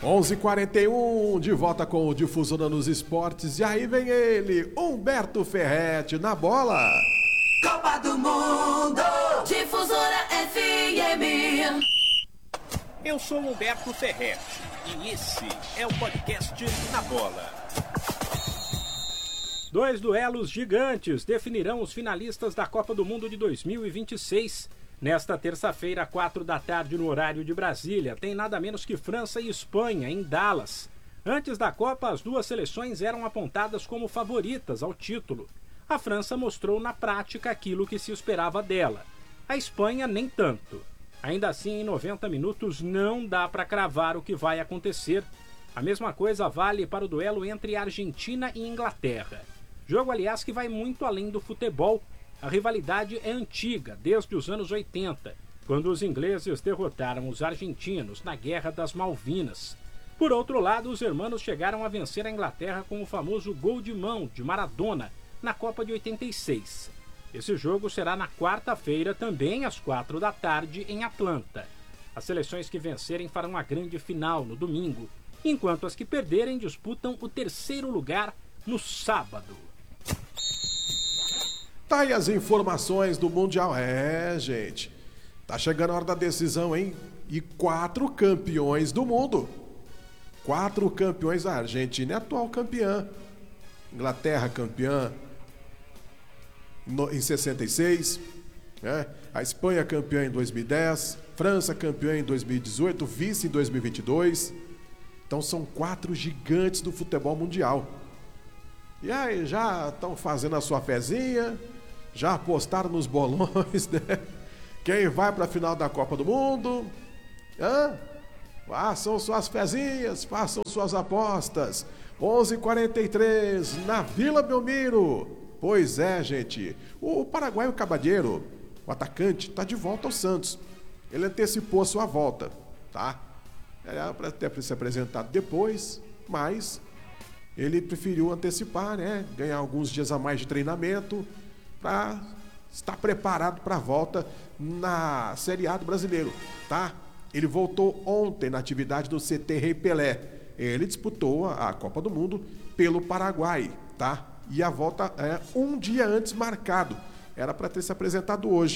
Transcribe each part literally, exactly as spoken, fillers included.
onze e quarenta e um, de volta com o Difusora nos Esportes. E aí vem ele, Humberto Ferretti, na bola. Copa do Mundo, Difusora F M. Eu sou Humberto Ferretti e esse é o podcast Na Bola. Dois duelos gigantes definirão os finalistas da Copa do Mundo de dois mil e vinte e seis. Nesta terça-feira, quatro da tarde, no horário de Brasília, tem nada menos que França e Espanha, em Dallas. Antes da Copa, as duas seleções eram apontadas como favoritas ao título. A França mostrou na prática aquilo que se esperava dela. A Espanha, nem tanto. Ainda assim, em noventa minutos, não dá para cravar o que vai acontecer. A mesma coisa vale para o duelo entre Argentina e Inglaterra. Jogo, aliás, que vai muito além do futebol. A rivalidade é antiga, desde os anos oitenta, quando os ingleses derrotaram os argentinos na Guerra das Malvinas. Por outro lado, os hermanos chegaram a vencer a Inglaterra com o famoso gol de mão de Maradona na Copa de oitenta e seis. Esse jogo será na quarta-feira, também às quatro da tarde, em Atlanta. As seleções que vencerem farão a grande final no domingo, enquanto as que perderem disputam o terceiro lugar no sábado. Tá aí as informações do Mundial. É, gente, tá chegando a hora da decisão, hein? E quatro campeões do mundo. Quatro campeões. A Argentina é atual campeã. Inglaterra campeã no, em sessenta e seis. Né? A Espanha campeã em dois mil e dez. França campeã em dois mil e dezoito. Vice em dois mil e vinte e dois. Então são quatro gigantes do futebol mundial. E aí, já estão fazendo a sua fezinha? Já apostaram nos bolões, né? Quem vai para a final da Copa do Mundo? Hã? Façam suas fezinhas, façam suas apostas. onze e quarenta e três, na Vila Belmiro. Pois é, gente. O paraguaio Cabadeiro, o atacante, está de volta ao Santos. Ele antecipou a sua volta, tá? Era para ter se apresentado depois, mas ele preferiu antecipar, né? Ganhar alguns dias a mais de treinamento para estar preparado para a volta na Série A do Brasileiro, tá? Ele voltou ontem na atividade do C T Rei Pelé. Ele disputou a Copa do Mundo pelo Paraguai, tá? E a volta é um dia antes marcado. Era para ter se apresentado hoje.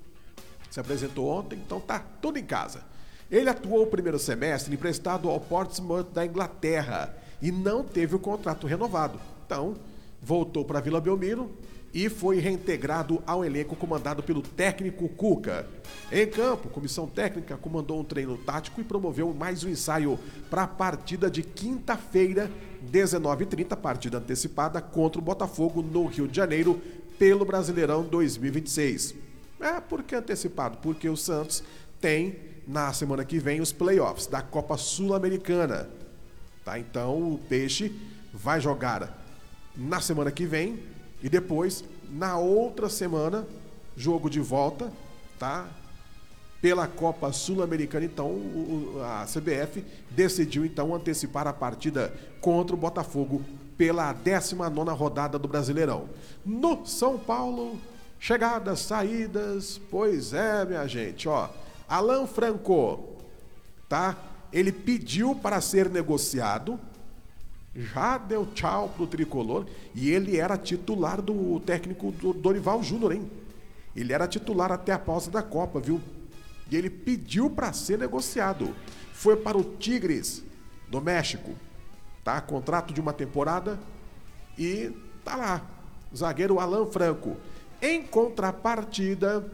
Se apresentou ontem, então tá tudo em casa. Ele atuou o primeiro semestre emprestado ao Portsmouth da Inglaterra e não teve o contrato renovado. Então, voltou para Vila Belmiro e foi reintegrado ao elenco comandado pelo técnico Cuca. Em campo, a comissão técnica comandou um treino tático e promoveu mais um ensaio para a partida de quinta-feira, dezenove e trinta, partida antecipada contra o Botafogo no Rio de Janeiro pelo Brasileirão dois mil e vinte e seis. É, por que antecipado? Porque o Santos tem, na semana que vem, os playoffs da Copa Sul-Americana. Tá, então o Peixe vai jogar na semana que vem e depois, na outra semana, jogo de volta, tá? Pela Copa Sul-Americana. Então a C B F decidiu então antecipar a partida contra o Botafogo pela décima nona rodada do Brasileirão. No São Paulo, chegadas, saídas, pois é, minha gente, ó. Alan Franco, tá? Ele pediu para ser negociado, já deu tchau pro tricolor e ele era titular do técnico do Dorival Júnior, hein? Ele era titular até a pausa da Copa, viu? E ele pediu para ser negociado. Foi para o Tigres do México, tá? Contrato de uma temporada e tá lá. Zagueiro Alan Franco. Em contrapartida,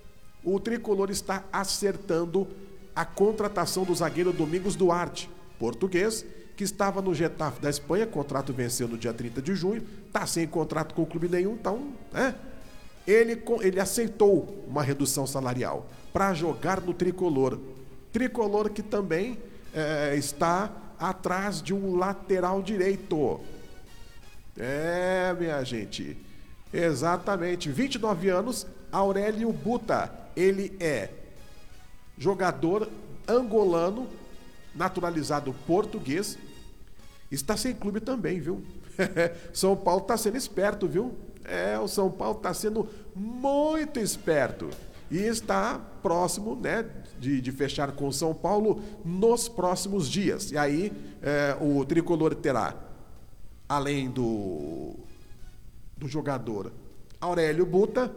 o tricolor está acertando a contratação do zagueiro Domingos Duarte, português, que estava no Getafe da Espanha, contrato venceu no dia trinta de junho, está sem contrato com o clube nenhum, então, né? Ele, ele aceitou uma redução salarial para jogar no tricolor. Tricolor que também é, está atrás de um lateral direito. É, minha gente, exatamente, vinte e nove anos, Aurélio Buta. Ele é jogador angolano, naturalizado português, está sem clube também, viu? São Paulo está sendo esperto, viu? É, o São Paulo está sendo muito esperto. e está próximo, né, de, de fechar com o São Paulo nos próximos dias. E aí é, o tricolor terá, além do, do jogador Aurélio Buta,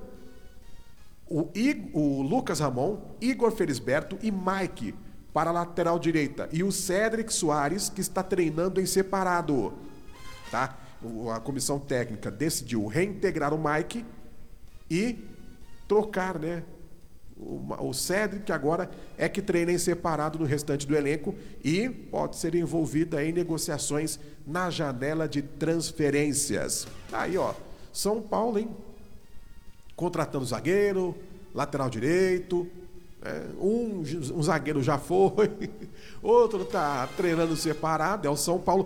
o, I, o Lucas Ramon, Igor Felisberto e Mike para a lateral direita. E o Cédric Soares, que está treinando em separado. Tá? A comissão técnica decidiu reintegrar o Mike e trocar, né? O, o Cédric agora é que treina em separado no restante do elenco e pode ser envolvida em negociações na janela de transferências. Aí, ó, São Paulo, hein? Contratando zagueiro, lateral direito, é, um, um zagueiro já foi, outro tá treinando separado, é o São Paulo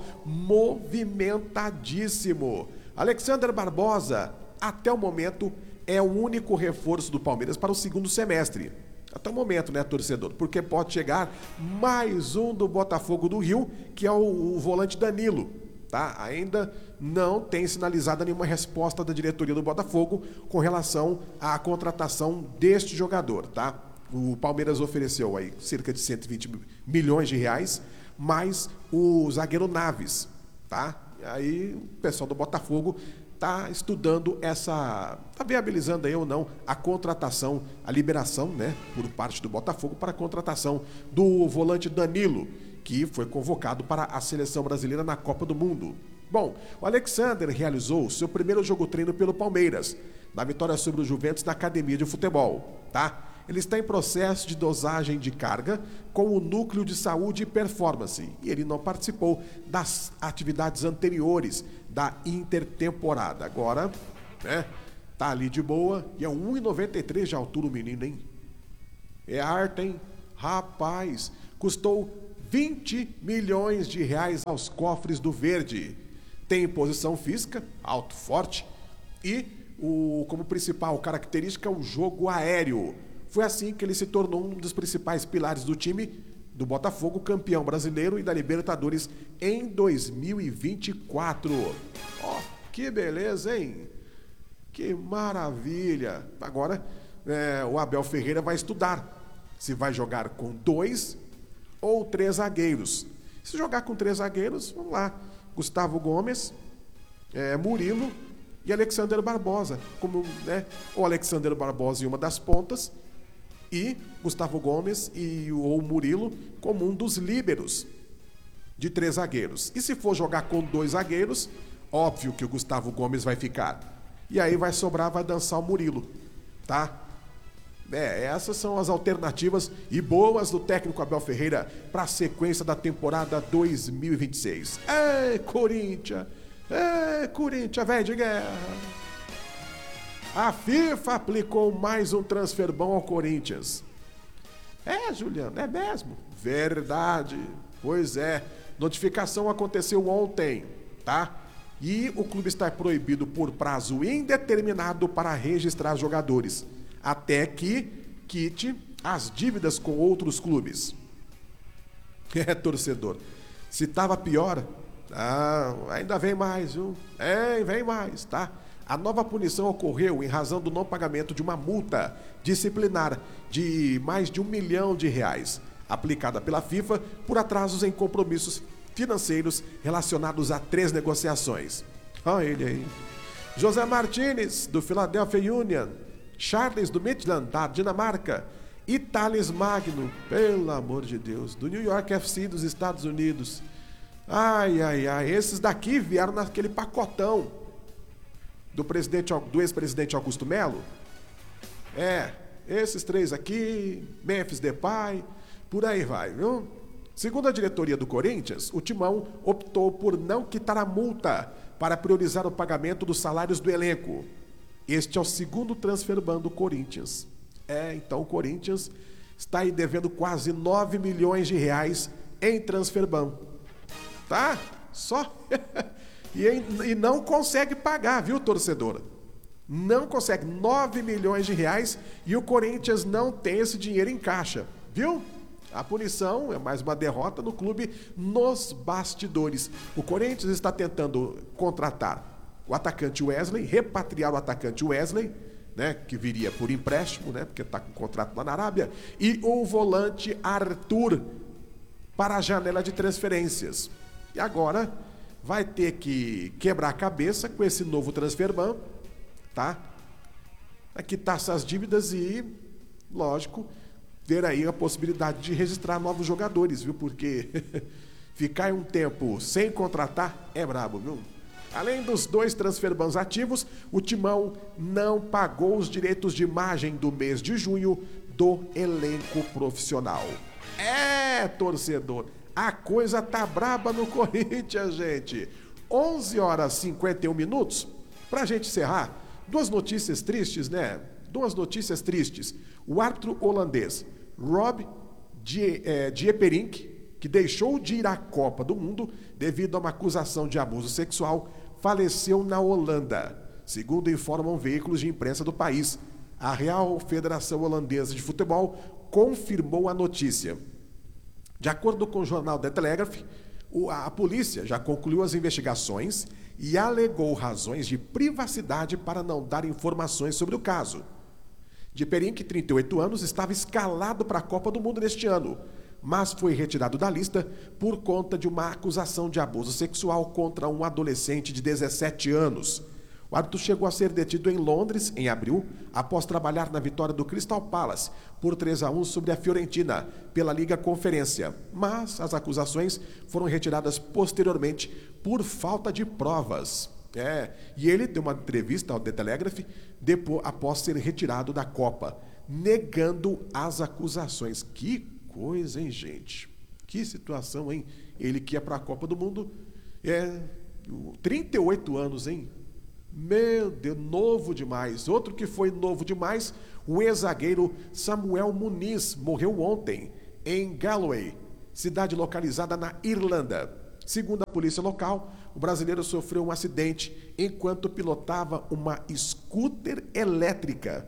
movimentadíssimo. Alexander Barbosa, até o momento, é o único reforço do Palmeiras para o segundo semestre. Até o momento, né, torcedor? Porque pode chegar mais um do Botafogo do Rio, que é o, o volante Danilo. Tá? Ainda não tem sinalizada nenhuma resposta da diretoria do Botafogo com relação à contratação deste jogador. Tá? O Palmeiras ofereceu aí cerca de cento e vinte milhões de reais, mais o zagueiro Naves. Tá? E aí o pessoal do Botafogo está estudando essa, está viabilizando aí ou não a contratação, a liberação, né, por parte do Botafogo para a contratação do volante Danilo, que foi convocado para a seleção brasileira na Copa do Mundo. Bom, o Alexander realizou seu primeiro jogo treino pelo Palmeiras, na vitória sobre o Juventus na academia de futebol, tá? Ele está em processo de dosagem de carga com o núcleo de saúde e performance e ele não participou das atividades anteriores da intertemporada. Agora, né, tá ali de boa e é um e noventa e três de altura o menino, hein? É arte, hein? Rapaz, custou vinte milhões de reais aos cofres do Verde. Tem posição física, alto, forte e o, como principal característica o jogo aéreo. Foi assim que ele se tornou um dos principais pilares do time do Botafogo, campeão brasileiro e da Libertadores em dois mil e vinte e quatro. Ó, oh, que beleza, hein? Que maravilha! Agora, é, o Abel Ferreira vai estudar se vai jogar com dois ou três zagueiros. Se jogar com três zagueiros, vamos lá. Gustavo Gomes, é, Murilo e Alexander Barbosa. Como, né, o Alexander Barbosa em uma das pontas e Gustavo Gomes e ou Murilo como um dos líberos de três zagueiros. E se for jogar com dois zagueiros, óbvio que o Gustavo Gomes vai ficar. E aí vai sobrar, vai dançar o Murilo, tá? É, essas são as alternativas e boas do técnico Abel Ferreira para a sequência da temporada dois mil e vinte e seis. É, Corinthians! É, Corinthians, velho de guerra! A FIFA aplicou mais um transfer bom ao Corinthians. É, Juliano, é mesmo? Verdade. Pois é. Notificação aconteceu ontem, tá? E o clube está proibido por prazo indeterminado para registrar jogadores, até que quite as dívidas com outros clubes. É, torcedor. Se tava pior, ah, ainda vem mais, viu? É, vem mais, tá? A nova punição ocorreu em razão do não pagamento de uma multa disciplinar de mais de um milhão de reais, aplicada pela FIFA por atrasos em compromissos financeiros relacionados a três negociações. Olha ele aí. José Martinez, do Philadelphia Union, Charles, do Midland, da Dinamarca, e Thales Magno, pelo amor de Deus, do New York F C dos Estados Unidos. Ai, ai, ai, esses daqui vieram naquele pacotão do, presidente, do ex-presidente Augusto Melo. É, esses três aqui, Memphis Depay, por aí vai, viu? Segundo a diretoria do Corinthians, o Timão optou por não quitar a multa para priorizar o pagamento dos salários do elenco. Este é o segundo transfer ban do Corinthians. É, então o Corinthians está aí devendo quase nove milhões de reais em transfer ban. Tá? Só... E, e não consegue pagar, viu, torcedora? Não consegue. nove milhões de reais e o Corinthians não tem esse dinheiro em caixa, viu? A punição é mais uma derrota no clube nos bastidores. O Corinthians está tentando contratar o atacante Wesley, repatriar o atacante Wesley, né, que viria por empréstimo, né, porque está com contrato lá na Arábia, e o volante Arthur para a janela de transferências. E agora vai ter que quebrar a cabeça com esse novo transferban, tá? Aqui tá essas dívidas e, lógico, ver aí a possibilidade de registrar novos jogadores, viu? Porque ficar um tempo sem contratar é brabo, viu? Além dos dois transferbans ativos, o Timão não pagou os direitos de imagem do mês de junho do elenco profissional. É, torcedor, a coisa tá braba no Corinthians, gente. onze horas e cinquenta e um minutos. Pra gente encerrar, duas notícias tristes, né? Duas notícias tristes. O árbitro holandês Rob Dieperink, que deixou de ir à Copa do Mundo devido a uma acusação de abuso sexual, faleceu na Holanda, segundo informam veículos de imprensa do país. A Real Federação Holandesa de Futebol confirmou a notícia. De acordo com o jornal The Telegraph, a polícia já concluiu as investigações e alegou razões de privacidade para não dar informações sobre o caso. Dieperink, trinta e oito anos, estava escalado para a Copa do Mundo neste ano, mas foi retirado da lista por conta de uma acusação de abuso sexual contra um adolescente de dezessete anos. O árbitro chegou a ser detido em Londres, em abril, após trabalhar na vitória do Crystal Palace por três a um sobre a Fiorentina, pela Liga Conferência. Mas as acusações foram retiradas posteriormente por falta de provas. É, e ele deu uma entrevista ao The Telegraph depois, após ser retirado da Copa, negando as acusações. Que coisa, hein, gente? Que situação, hein? Ele que ia para a Copa do Mundo, é, trinta e oito anos, hein? Meu Deus, novo demais. Outro que foi novo demais, o ex-zagueiro Samuel Muniz, morreu ontem em Galway, cidade localizada na Irlanda. Segundo a polícia local, o brasileiro sofreu um acidente enquanto pilotava uma scooter elétrica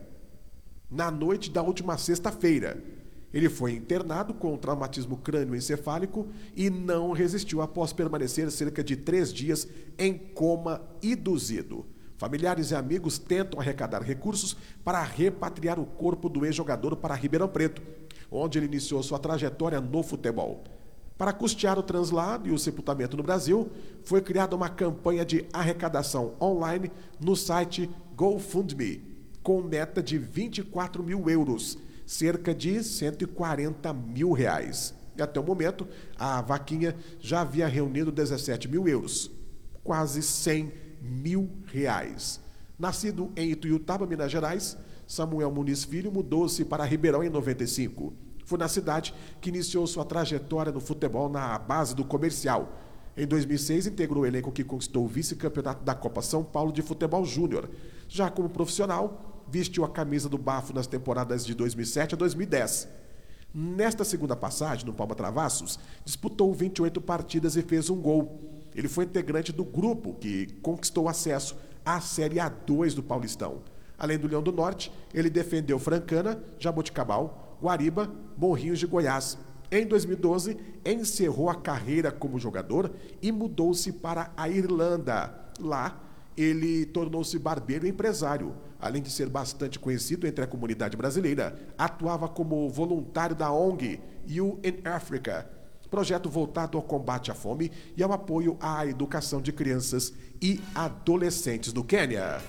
na noite da última sexta-feira. Ele foi internado com um traumatismo crânioencefálico e não resistiu após permanecer cerca de três dias em coma induzido. Familiares e amigos tentam arrecadar recursos para repatriar o corpo do ex-jogador para Ribeirão Preto, onde ele iniciou sua trajetória no futebol. Para custear o translado e o sepultamento no Brasil, foi criada uma campanha de arrecadação online no site GoFundMe, com meta de vinte e quatro mil euros, cerca de cento e quarenta mil reais. E até o momento, a vaquinha já havia reunido dezessete mil euros, quase cem mil reais. Nascido em Ituiutaba, Minas Gerais, Samuel Muniz Filho mudou-se para Ribeirão em noventa e cinco. Foi na cidade que iniciou sua trajetória no futebol na base do Comercial. Em dois mil e seis, integrou o elenco que conquistou o vice-campeonato da Copa São Paulo de Futebol Júnior. Já como profissional, vestiu a camisa do Bafo nas temporadas de dois mil e sete a dois mil e dez. Nesta segunda passagem, no Palma Travassos, disputou vinte e oito partidas e fez um gol. Ele foi integrante do grupo que conquistou acesso à Série A dois do Paulistão. Além do Leão do Norte, ele defendeu Francana, Jaboticabal, Guariba, Morrinhos de Goiás. Em dois mil e doze, encerrou a carreira como jogador e mudou-se para a Irlanda. Lá, ele tornou-se barbeiro e empresário. Além de ser bastante conhecido entre a comunidade brasileira, atuava como voluntário da O N G You in Africa, projeto voltado ao combate à fome e ao apoio à educação de crianças e adolescentes no Quênia.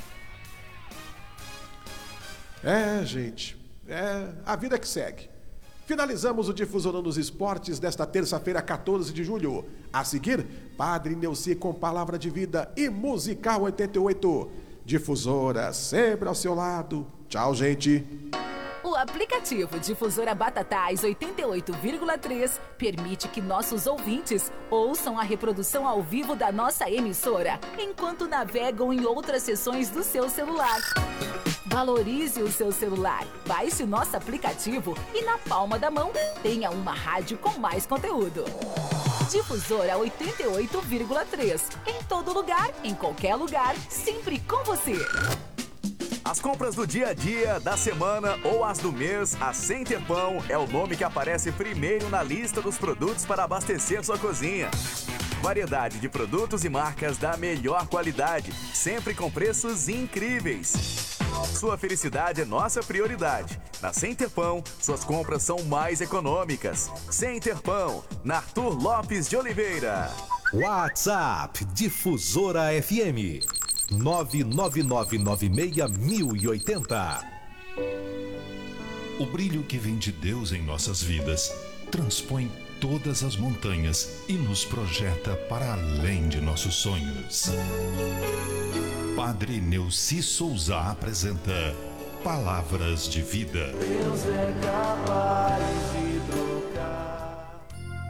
É, gente, é a vida que segue. Finalizamos o Difusora nos Esportes desta terça-feira, quatorze de julho. A seguir, Padre Neuci com Palavra de Vida e Musical oitenta e oito. Difusora, sempre ao seu lado. Tchau, gente. O aplicativo Difusora Batatais oitenta e oito vírgula três permite que nossos ouvintes ouçam a reprodução ao vivo da nossa emissora, enquanto navegam em outras seções do seu celular. Valorize o seu celular, baixe o nosso aplicativo e na palma da mão tenha uma rádio com mais conteúdo. Difusora oitenta e oito vírgula três. Em todo lugar, em qualquer lugar, sempre com você. As compras do dia a dia, da semana ou as do mês, a Sem Tempão é o nome que aparece primeiro na lista dos produtos para abastecer sua cozinha. Variedade de produtos e marcas da melhor qualidade, sempre com preços incríveis. Sua felicidade é nossa prioridade. Na Center Pão, suas compras são mais econômicas. Center Pão, na Arthur Lopes de Oliveira. WhatsApp Difusora F M nove nove nove nove seis mil e oitenta. O brilho que vem de Deus em nossas vidas transpõe todas as montanhas e nos projeta para além de nossos sonhos. Padre Neuci Souza apresenta Palavras de Vida. Deus é capaz de trocar.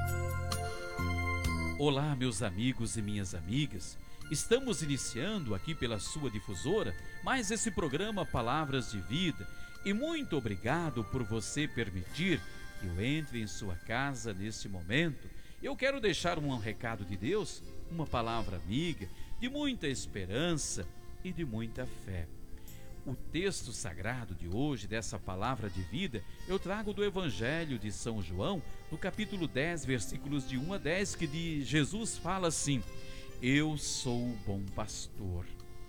Olá, meus amigos e minhas amigas. Estamos iniciando aqui pela sua difusora mais esse programa Palavras de Vida. E muito obrigado por você permitir que eu entre em sua casa neste momento. Eu quero deixar um recado de Deus, uma palavra amiga, de muita esperança e de muita fé. O texto sagrado de hoje, dessa palavra de vida, eu trago do Evangelho de São João, no capítulo dez, versículos de um a dez, que de Jesus fala assim: eu sou o bom pastor.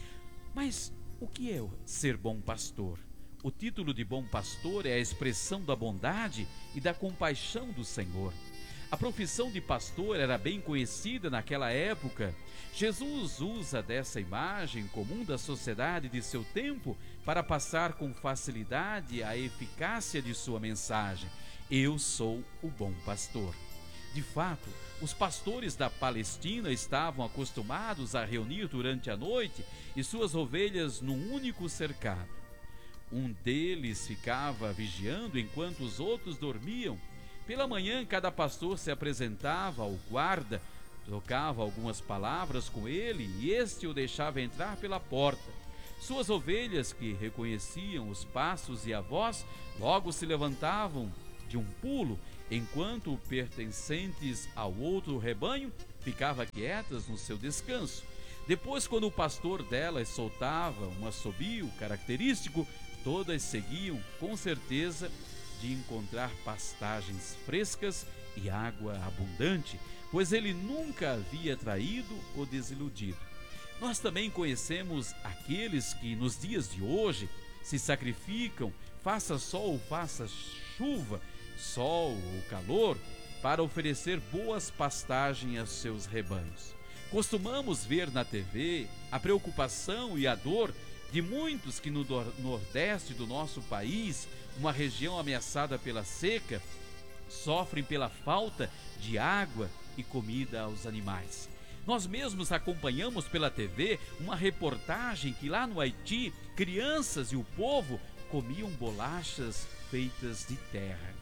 Mas o que é ser bom pastor? O título de bom pastor é a expressão da bondade e da compaixão do Senhor. A profissão de pastor era bem conhecida naquela época. Jesus usa dessa imagem comum da sociedade de seu tempo para passar com facilidade a eficácia de sua mensagem: eu sou o bom pastor. De fato, os pastores da Palestina estavam acostumados a reunir durante a noite e suas ovelhas num único cercado. Um deles ficava vigiando enquanto os outros dormiam. Pela manhã, cada pastor se apresentava ao guarda, trocava algumas palavras com ele e este o deixava entrar pela porta. Suas ovelhas, que reconheciam os passos e a voz, logo se levantavam de um pulo, enquanto pertencentes ao outro rebanho ficavam quietas no seu descanso. Depois, quando o pastor delas soltava um assobio característico, todas seguiam com certeza de encontrar pastagens frescas e água abundante, pois ele nunca havia traído ou desiludido. Nós também conhecemos aqueles que nos dias de hoje se sacrificam, faça sol ou faça chuva, sol ou calor, para oferecer boas pastagens aos seus rebanhos. Costumamos ver na T V a preocupação e a dor de muitos que no nordeste do nosso país, uma região ameaçada pela seca, sofrem pela falta de água e comida aos animais. Nós mesmos acompanhamos pela T V uma reportagem que lá no Haiti, crianças e o povo comiam bolachas feitas de terra.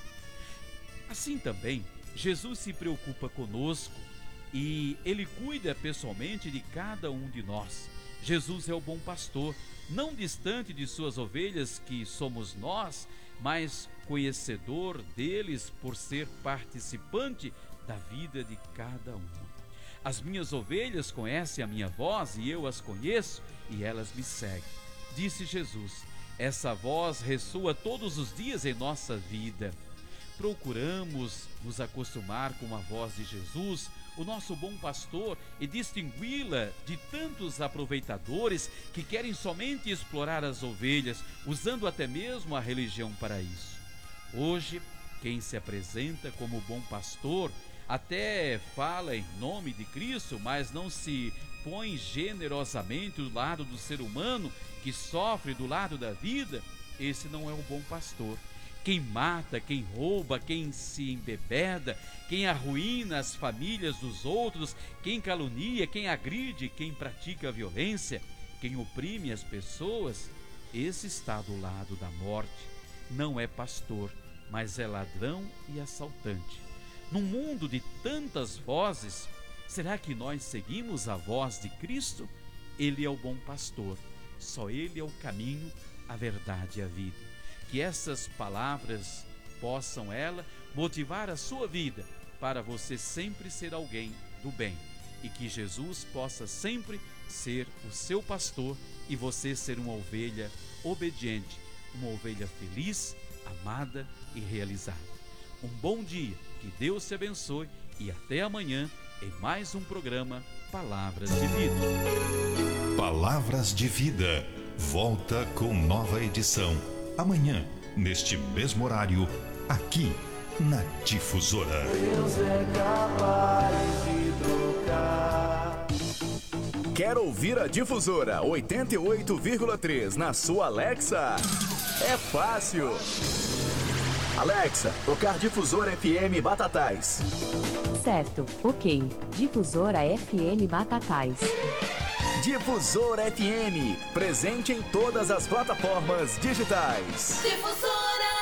Assim também, Jesus se preocupa conosco e Ele cuida pessoalmente de cada um de nós. Jesus é o bom pastor, não distante de suas ovelhas, que somos nós, mas conhecedor deles por ser participante da vida de cada um. As minhas ovelhas conhecem a minha voz e eu as conheço e elas me seguem. Disse Jesus, essa voz ressoa todos os dias em nossa vida. Procuramos nos acostumar com a voz de Jesus, o nosso bom pastor, e distingui-la de tantos aproveitadores que querem somente explorar as ovelhas, usando até mesmo a religião para isso. Hoje, quem se apresenta como bom pastor até fala em nome de Cristo, mas não se põe generosamente do lado do ser humano que sofre do lado da vida. Esse não é o bom pastor. Quem mata, quem rouba, quem se embebeda, quem arruína as famílias dos outros, quem calunia, quem agride, quem pratica a violência, quem oprime as pessoas, esse está do lado da morte. Não é pastor, mas é ladrão e assaltante. Num mundo de tantas vozes, será que nós seguimos a voz de Cristo? Ele é o bom pastor, só Ele é o caminho, a verdade e a vida. Que essas palavras possam, ela, motivar a sua vida para você sempre ser alguém do bem. E que Jesus possa sempre ser o seu pastor e você ser uma ovelha obediente, uma ovelha feliz, amada e realizada. Um bom dia, que Deus te abençoe e até amanhã em mais um programa Palavras de Vida. Palavras de Vida. volta com nova edição. Amanhã, neste mesmo horário, aqui na Difusora. Deus é capaz de trocar. Quer ouvir a Difusora oitenta e oito vírgula três na sua Alexa? É fácil. Alexa, tocar Difusora F M Batatais. Certo, ok. Difusora F M Batatais. Difusora F M, presente em todas as plataformas digitais. Difusora!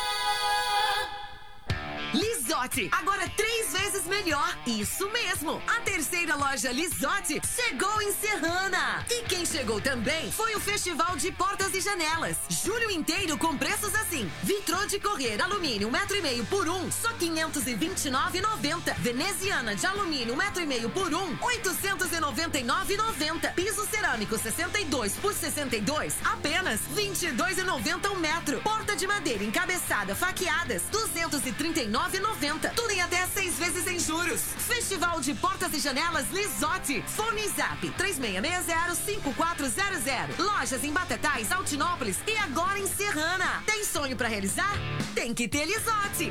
Lisotti, agora três vezes melhor. Isso mesmo. A terceira loja Lisotti chegou em Serrana. E quem chegou também foi o Festival de Portas e Janelas. Julho inteiro com preços assim. Vitrô de correr alumínio um metro e meio por um, só quinhentos e vinte e nove reais e noventa centavos. Veneziana de alumínio um metro e meio por um, oitocentos e noventa e nove reais e noventa centavos. Piso cerâmico sessenta e dois por sessenta e dois, apenas vinte e dois reais e noventa centavos um metro. Porta de madeira encabeçada faqueadas, duzentos e trinta e nove reais e noventa centavos. Tudo em até seis vezes sem juros. Festival de Portas e Janelas Lisotti. Fone Zap três seis seis zero cinco quatro zero zero. Lojas em Batatais, Altinópolis e agora em Serrana. Tem sonho pra realizar? Tem que ter Lisotti.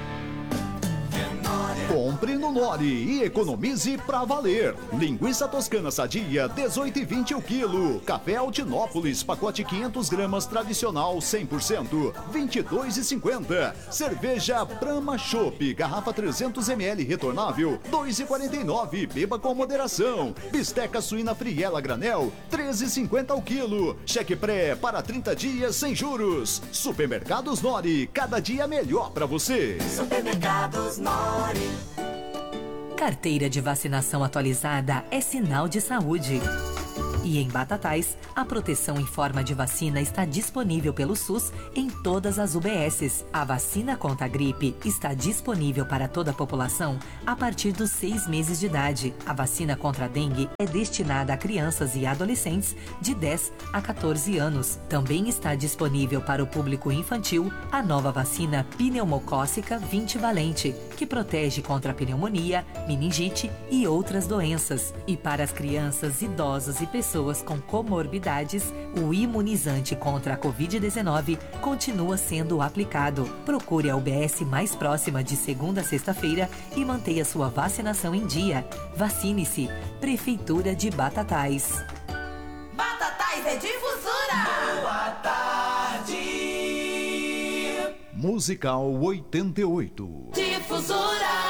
Compre no Nori e economize pra valer. Linguiça toscana sadia, dezoito e vinte o quilo. Café Altinópolis, pacote quinhentas gramas tradicional cem por cento, vinte e dois e cinquenta. Cerveja Brahma Chopp, garrafa trezentos mililitros retornável, dois e quarenta e nove. Beba com moderação. Bisteca suína friela granel, treze e cinquenta o quilo. Cheque pré para trinta dias sem juros. Supermercados Nori, cada dia melhor pra você. Supermercados Nori. Carteira de vacinação atualizada é sinal de saúde. E em Batatais, a proteção em forma de vacina está disponível pelo SUS em todas as U B Ss. A vacina contra a gripe está disponível para toda a população a partir dos seis meses de idade. A vacina contra a dengue é destinada a crianças e adolescentes de dez a quatorze anos. Também está disponível para o público infantil a nova vacina pneumocócica vinte valente, que protege contra a pneumonia, meningite e outras doenças. E para as crianças, idosos e pessoas pessoas com comorbidades, o imunizante contra a covid dezenove continua sendo aplicado. Procure a U B S mais próxima de segunda a sexta-feira e mantenha sua vacinação em dia. Vacine-se. Prefeitura de Batatais. Batatais é Difusora! Boa tarde! Musical oitenta e oito. Difusora!